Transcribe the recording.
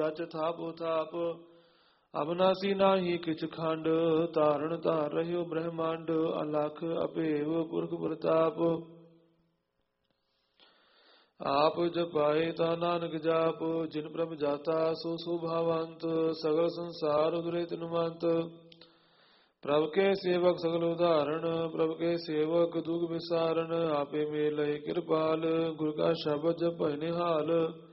ਸਚ ਥਾਪੋ ਥਾਪ ਅਬਨਾਸੀ ਨਾਹੀ ਕਿਛ ਖੰਡ ਧਾਰਨ ਧਾਰ ਰਹਿਓ ਬ੍ਰਹਮੰਡ ਅਲਖ ਅਭੇਵ ਪੁਰਖ ਪ੍ਰਤਾਪ ਆਪ ਜਪਾਏ ਤਾ ਨਾਨਕ ਜਾਪ ਜਿਨ ਪ੍ਰਭ ਜਾਤਾ ਸੋ ਸੋ ਭਾਵੰਤ ਸਗਲ ਸੰਸਾਰ ਉਦਰੇ ਤਿਨਵੰਤ ਪ੍ਰਭ ਕੇ ਸੇਵਕ ਸਗਲ ਉਦਾਹਰਣ ਪ੍ਰਭ ਕੇ ਸੇਵਕ ਦੁਖ ਵਿਸਾਰਨ ਆਪੇ ਮੇਲ ਕਿਰਪਾਲ ਗੁਰ ਕਾ ਸ਼ਬਦ ਜਪੈ ਨਿਹਾਲ